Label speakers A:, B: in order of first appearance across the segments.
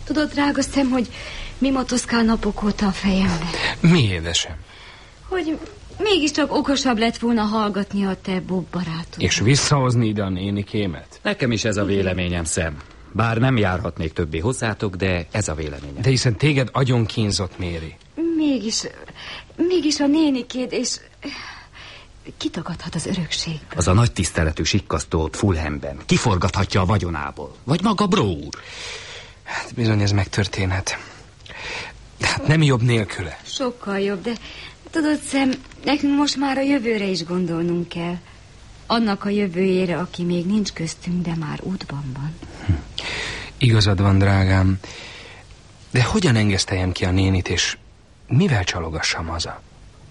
A: Tudod, drága szem, hogy mi motoszkál napok óta a fejemben?
B: Mi, édesem?
A: Hogy mégiscsak okosabb lett volna hallgatni a te Bob barátod.
B: És visszahozni ide a nénikémet?
C: Nekem is ez a véleményem, Sam. Bár nem járhatnék többé hozzátok, de ez a véleményem.
B: De hiszen téged agyon kínzott Mary.
A: Mégis a nénikéd, és kitagadhat az örökségből.
C: Az a nagy tiszteletű sikkasztót Fulhamben kiforgathatja a vagyonából. Vagy maga Bro úr.
B: Hát bizony ez megtörténhet. De hát nem jobb nélküle.
A: Sokkal jobb, de tudod, Sam, nekünk most már a jövőre is gondolnunk kell. Annak a jövőjére, aki még nincs köztünk, de már útban van.
B: Igazad van, drágám. De hogyan engeszteljem ki a nénit, és mivel csalogassam haza?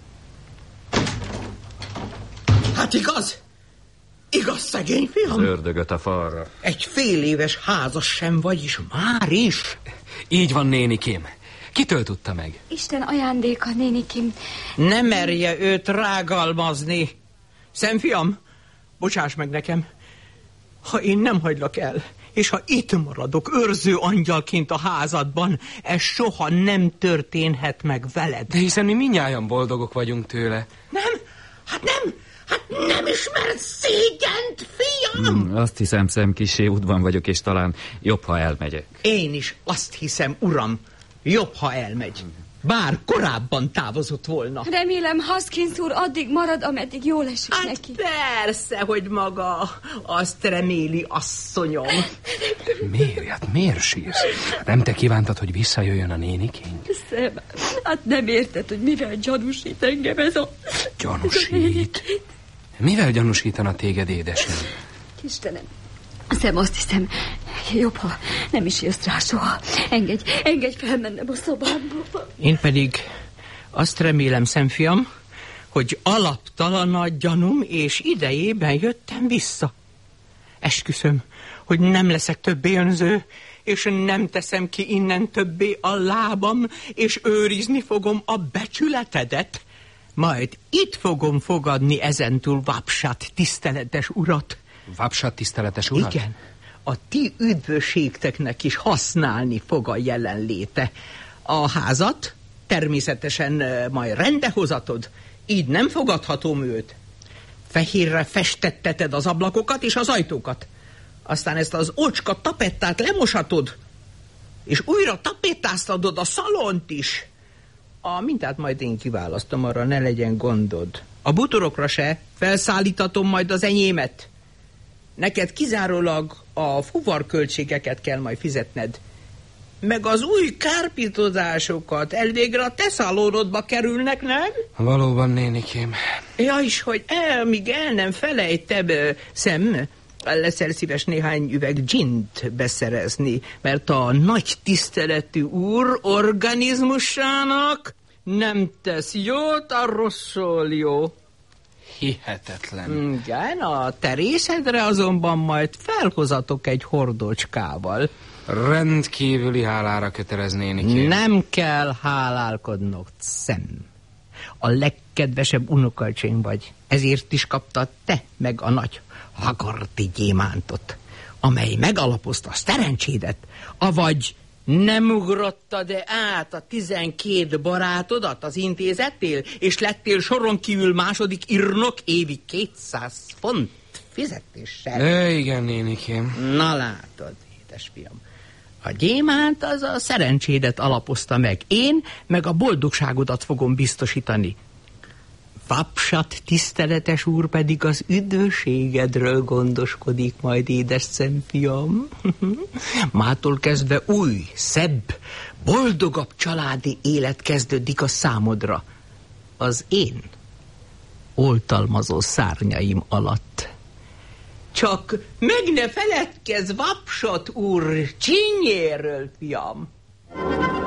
D: Hát igaz? Igaz, szegény fiam?
C: Az ördögöt a falra.
D: Egy fél éves házas sem vagy, és már is?
B: Így van, nénikém. Kitől tudta meg?
A: Isten ajándéka, nénikém.
D: Ne merje őt rágalmazni. Szemfiam, bocsáss meg nekem. Ha én nem hagylak el, és ha itt maradok őrző angyalként a házadban, ez soha nem történhet meg veled.
B: De hiszen mi mindnyájan boldogok vagyunk tőle.
D: Nem? Hát nem ismersz szégyent, fiam?
C: Azt hiszem, Sam, kissé útban vagyok, és talán jobb, ha elmegyek.
D: Én is azt hiszem, uram, jobb, ha elmegy. Bár korábban távozott volna.
A: Remélem, Haskins úr addig marad, ameddig jól esik
D: hát
A: neki.
D: Persze, hogy maga azt reméli, asszonyom.
B: Miért sírsz? Nem te kívántad, hogy visszajöjjön a nénikény?
A: Szem, hát nem érted, hogy mivel gyanúsít engem ez a...
B: Gyanúsít? Mivel gyanúsítana téged, édesem?
A: Istenem, Szem, azt hiszem, jobb, ha nem is jössz rá soha. Engedj felmennem a szobámba.
D: Én pedig azt remélem, szemfiam, hogy alaptalan a gyanúm, és idejében jöttem vissza. Esküszöm, hogy nem leszek többé önző, és nem teszem ki innen többé a lábam, és őrizni fogom a becsületedet. Majd itt fogom fogadni ezentúl Vapsát tiszteletes urat.
B: Vapsát tiszteletes urat?
D: Igen, a ti üdvösségteknek is használni fog a jelenléte. A házat természetesen majd rendbe hozatod, így nem fogadhatom őt. Fehérre festetteted az ablakokat és az ajtókat. Aztán ezt az ócska tapettát lemosatod, és újra tapétáztatod a szalont is. A mintát majd én kiválasztom, arra ne legyen gondod. A bútorokra se, felszállítatom majd az enyémet. Neked kizárólag a fuvarköltségeket kell majd fizetned. Meg az új kárpítozásokat elvégre a te szalonodba kerülnek, nem?
B: Valóban, nénikém.
D: Ja, és hogy míg el nem felejtem, Sam, leszel szíves néhány üveg gint beszerezni, mert a nagy tiszteletű úr organizmusának nem tesz jót a rosszoljó.
B: Hihetetlen.
D: Igen, a te részedre azonban majd felhozatok egy hordócskával.
B: Rendkívüli hálára köteleznénikém.
D: Nem kell hálálkodnod, Sam. A legkedvesebb unokalcsém vagy. Ezért is kaptad te meg a nagy Hagarti gyémántot, amely megalapozta a szerencsédet, avagy nem ugrottad-e át a 12 barátodat az intézettél, és lettél soron kívül második írnok évi 200 font fizetéssel?
B: Igen, nénikém.
D: Na látod, édesfiam, a gyémánt az a szerencsédet alapozta meg. Én meg a boldogságodat fogom biztosítani. Vapsat tiszteletes úr pedig az üdvösségedről gondoskodik majd, édes szemfiam. Mától kezdve új, szebb, boldogabb családi élet kezdődik a számodra. Az én oltalmazó szárnyaim alatt. Csak meg ne feledkezz Vapsat úr csinyéről, fiam!